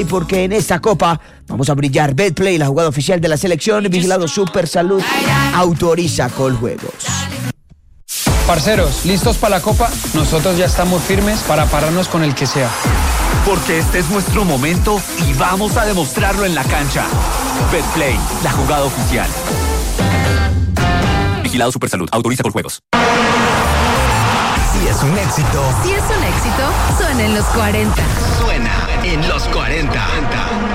porque en esta copa vamos a brillar. Betplay, la jugada oficial de la selección, vigilado Super Salud, autoriza Coljuegos. Parceros, ¿listos para la copa? Nosotros ya estamos firmes para pararnos con el que sea. Porque este es nuestro momento y vamos a demostrarlo en la cancha. Betplay, la jugada oficial. Vigilado Supersalud, autoriza Coljuegos. Si es un éxito. Si es un éxito, suena en los 40. Suena en los 40.